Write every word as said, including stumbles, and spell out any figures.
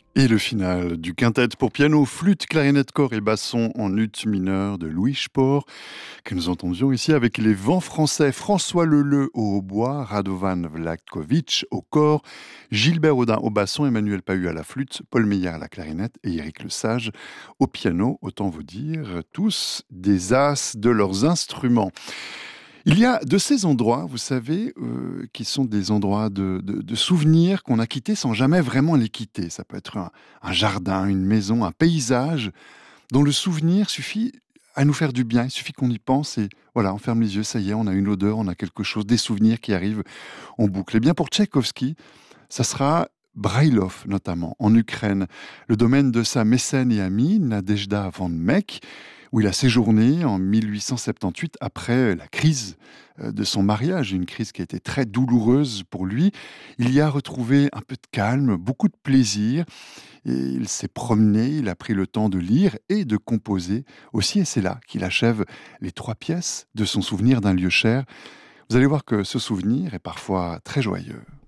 Et le final du quintet pour piano, flûte, clarinette, cor et basson en ut mineur de Louis Spohr, que nous entendions ici avec les vents français. François Leleu au hautbois, Radovan Vlakovic au cor, Gilbert Audin au basson, Emmanuel Pahu à la flûte, Paul Meillard à la clarinette et Éric Lesage au piano. Autant vous dire, tous des as de leurs instruments. Il y a de ces endroits, vous savez, euh, qui sont des endroits de, de- de souvenirs qu'on a quittés sans jamais vraiment les quitter. Ça peut être un, un jardin, une maison, un paysage dont le souvenir suffit à nous faire du bien. Il suffit qu'on y pense et voilà, on ferme les yeux, ça y est, on a une odeur, on a quelque chose, des souvenirs qui arrivent en boucle. Et bien pour Tchaïkovski, ça sera Brailov, notamment, en Ukraine, le domaine de sa mécène et amie, Nadejda Van Meck, où il a séjourné en mille huit cent soixante-dix-huit après la crise euh, de son mariage, une crise qui a été très douloureuse pour lui. Il y a retrouvé un peu de calme, beaucoup de plaisir, et il s'est promené, il a pris le temps de lire et de composer aussi, et c'est là qu'il achève les trois pièces de son souvenir d'un lieu cher. Vous allez voir que ce souvenir est parfois très joyeux.